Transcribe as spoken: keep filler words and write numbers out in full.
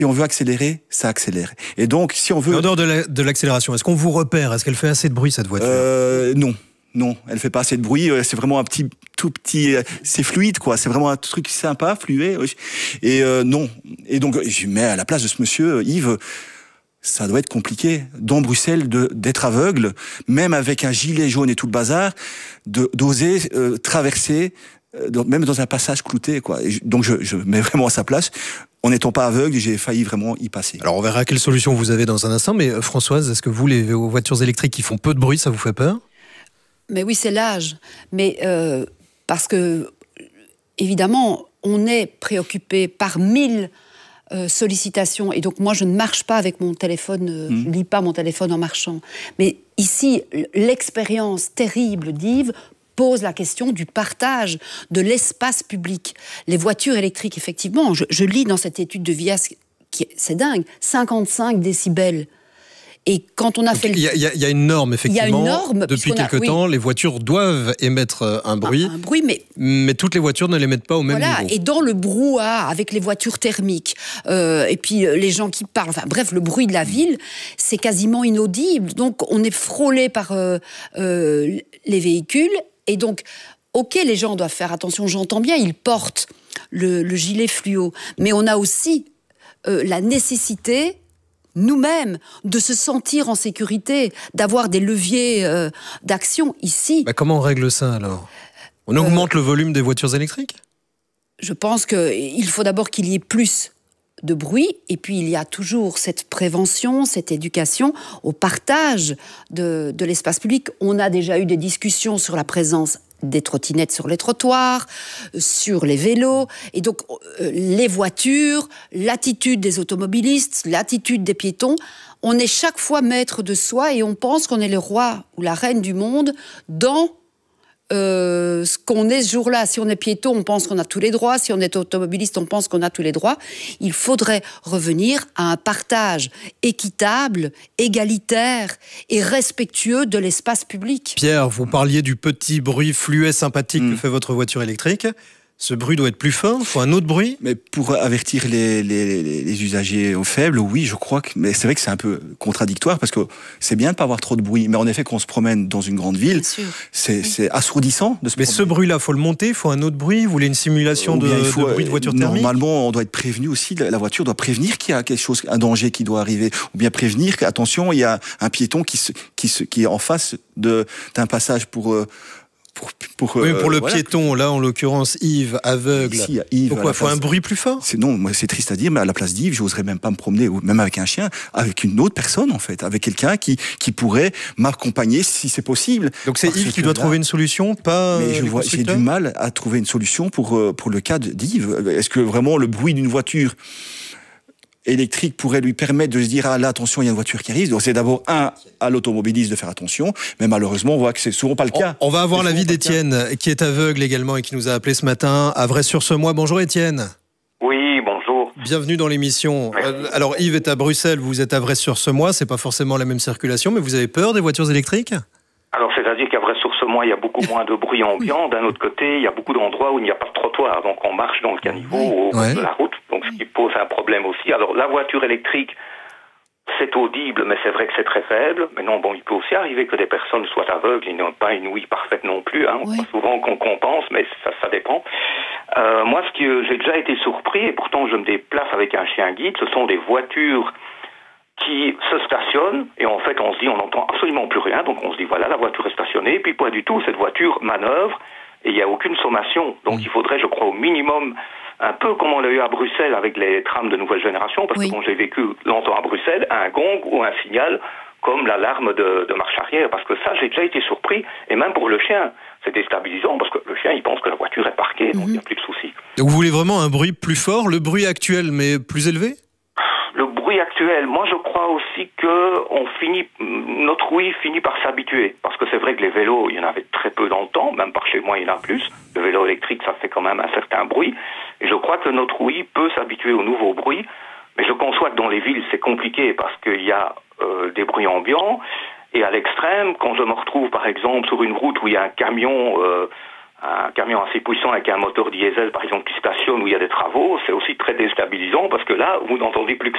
Si on veut accélérer, ça accélère. Et donc, si on veut... En dehors de l'accélération, est-ce qu'on vous repère? Est-ce qu'elle fait assez de bruit, cette voiture? euh, Non. Non, elle fait pas assez de bruit. C'est vraiment un petit, tout petit, c'est fluide, quoi. C'est vraiment un truc sympa, fluide. Et euh, non. Et donc, je mets à la place de ce monsieur, Yves, ça doit être compliqué, dans Bruxelles, de, d'être aveugle, même avec un gilet jaune et tout le bazar, de, d'oser euh, traverser, euh, dans, même dans un passage clouté, quoi. Et je, donc, je, je mets vraiment à sa place. En n'étant pas aveugle, j'ai failli vraiment y passer. Alors, on verra quelle solution vous avez dans un instant. Mais Françoise, est-ce que vous, les voitures électriques qui font peu de bruit, ça vous fait peur? Mais oui, c'est l'âge. Mais euh, parce que, évidemment, on est préoccupé par mille euh, sollicitations. Et donc, moi, je ne marche pas avec mon téléphone, euh, mmh. je ne lis pas mon téléphone en marchant. Mais ici, l'expérience terrible d'Yves pose la question du partage de l'espace public. Les voitures électriques, effectivement, je, je lis dans cette étude de Vias, c'est dingue, cinquante-cinq décibels. Et quand on a Donc, fait... Il y, y, y a une norme, effectivement. Il y a une norme. Depuis quelque a, oui. temps, les voitures doivent émettre un bruit. Un, un bruit, mais... Mais toutes les voitures ne l'émettent pas au même voilà. niveau. Et dans le brouhaha, avec les voitures thermiques, euh, et puis euh, les gens qui parlent, enfin bref, le bruit de la ville, c'est quasiment inaudible. Donc on est frôlé par euh, euh, les véhicules. Et donc, ok, les gens doivent faire attention, j'entends bien, ils portent le, le gilet fluo. Mais on a aussi euh, la nécessité... nous-mêmes, de se sentir en sécurité, d'avoir des leviers euh, d'action ici. Bah comment on règle ça alors? On augmente euh, le volume des voitures électriques? Je pense qu'il faut d'abord qu'il y ait plus de bruit, et puis il y a toujours cette prévention, cette éducation au partage de, de l'espace public. On a déjà eu des discussions sur la présence des trottinettes sur les trottoirs, sur les vélos, et donc euh, les voitures, l'attitude des automobilistes, l'attitude des piétons. On est chaque fois maître de soi et on pense qu'on est le roi ou la reine du monde dans euh, ce qu'on est ce jour-là. Si on est piéton, on pense qu'on a tous les droits. Si on est automobiliste, on pense qu'on a tous les droits. Il faudrait revenir à un partage équitable, égalitaire et respectueux de l'espace public. Pierre, vous parliez du petit bruit fluet sympathique mmh. que fait votre voiture électrique. Ce bruit doit être plus fort, il faut un autre bruit? Mais pour avertir les, les, les usagers au faible, oui, je crois que... Mais c'est vrai que c'est un peu contradictoire, parce que c'est bien de ne pas avoir trop de bruit, mais en effet, quand on se promène dans une grande ville, c'est oui. assourdissant de se Mais promener. ce bruit-là, il faut le monter, il faut un autre bruit? Vous voulez une simulation de, il faut, de bruit de voiture thermique? Normalement, on doit être prévenu aussi, la voiture doit prévenir qu'il y a quelque chose, un danger qui doit arriver, ou bien prévenir qu'attention, il y a un piéton qui, se, qui, se, qui est en face de, d'un passage pour... Euh, Pour, pour, oui, pour euh, le voilà. piéton, là en l'occurrence Yves, aveugle. Ici, Yves, pourquoi faut un bruit plus fort? C'est non, moi c'est triste à dire, mais à la place d'Yves, j'oserais même pas me promener, ou même avec un chien, avec une autre personne en fait, avec quelqu'un qui qui pourrait m'accompagner si c'est possible. Donc c'est Yves qui doit là, trouver une solution, pas. Mais je vois, j'ai du mal à trouver une solution pour pour le cas d'Yves. Est-ce que vraiment le bruit d'une voiture électrique pourrait lui permettre de se dire ah là attention il y a une voiture qui arrive. Donc c'est d'abord un à l'automobiliste de faire attention, mais malheureusement on voit que c'est souvent pas le cas. On, on va avoir l'avis d'Étienne qui est aveugle également et qui nous a appelé ce matin à Vray-sur-Semois. Bonjour Étienne. Oui, bonjour. Bienvenue dans l'émission. Euh, alors Yves est à Bruxelles, vous êtes à Vray-sur-Semois, c'est pas forcément la même circulation, mais vous avez peur des voitures électriques? Alors c'est-à-dire qu'à Vray-sur-Semois il y a beaucoup moins de bruit ambiant. D'un autre côté il y a beaucoup d'endroits où il n'y a pas de trottoir, donc on marche dans le caniveau au ouais. bout de la route. Donc ce qui pose un problème aussi. Alors la voiture électrique, c'est audible, mais c'est vrai que c'est très faible. Mais non, bon, il peut aussi arriver que des personnes soient aveugles, ils n'ont pas une ouïe parfaite non plus. Hein. Oui. Souvent qu'on compense, mais ça, ça dépend. Euh, moi, ce que j'ai déjà été surpris, et pourtant je me déplace avec un chien guide, ce sont des voitures qui se stationnent, et en fait on se dit, on n'entend absolument plus rien, donc on se dit, voilà, la voiture est stationnée, et puis pas du tout, cette voiture manœuvre, et il n'y a aucune sommation. Donc mmh. il faudrait, je crois, au minimum... un peu comme on l'a eu à Bruxelles avec les trams de nouvelle génération, parce oui. que bon, j'ai vécu longtemps à Bruxelles, un gong ou un signal comme l'alarme de, de marche arrière, parce que ça, j'ai déjà été surpris, et même pour le chien, c'est déstabilisant, parce que le chien, il pense que la voiture est parquée, mm-hmm. donc il n'y a plus de soucis. Donc vous voulez vraiment un bruit plus fort, le bruit actuel, mais plus élevé? Le bruit actuel, moi je crois aussi que on finit, notre ouïe finit par s'habituer, parce que c'est vrai que les vélos, il y en avait très peu dans le temps, même par chez moi il y en a plus, le vélo électrique ça fait quand même un certain bruit, et je crois que notre ouïe peut s'habituer au nouveau bruit, mais je conçois que dans les villes c'est compliqué, parce qu'il y a euh, des bruits ambiants, et à l'extrême, quand je me retrouve par exemple sur une route où il y a un camion, euh, un camion assez puissant avec un moteur diesel, par exemple, qui stationne où il y a des travaux, c'est aussi très déstabilisant parce que là, vous n'entendez plus que